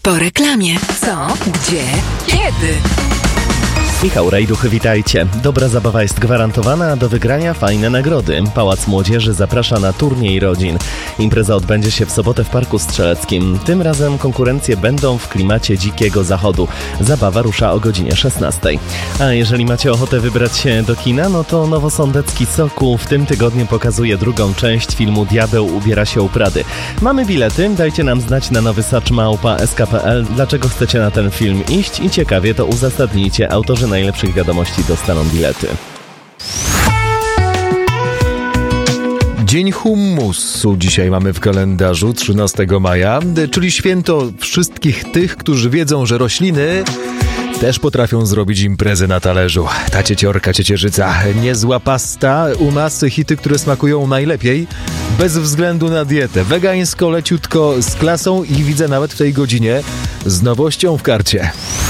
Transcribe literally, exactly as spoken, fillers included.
Po reklamie. Co? Gdzie? Kiedy? Michał Rajduch, witajcie. Dobra zabawa jest gwarantowana, a do wygrania fajne nagrody. Pałac Młodzieży zaprasza na turniej rodzin. Impreza odbędzie się w sobotę w Parku Strzeleckim. Tym razem konkurencje będą w klimacie dzikiego zachodu. Zabawa rusza o godzinie szesnastej. A jeżeli macie ochotę wybrać się do kina, no to Nowosądecki Sokół w tym tygodniu pokazuje drugą część filmu Diabeł ubiera się u Prady. Mamy bilety, dajcie nam znać na nowysacz małpa s k kropka p l, dlaczego chcecie na ten film iść i ciekawie to uzasadnijcie. Autorzy najlepszych wiadomości dostaną bilety. Dzień hummusu dzisiaj mamy w kalendarzu, trzynastego maja, czyli święto wszystkich tych, którzy wiedzą, że rośliny też potrafią zrobić imprezę na talerzu. Ta cieciorka, ciecierzyca, niezła pasta, u nas hity, które smakują najlepiej, bez względu na dietę. Wegańsko, leciutko, z klasą i widzę nawet w tej godzinie z nowością w karcie.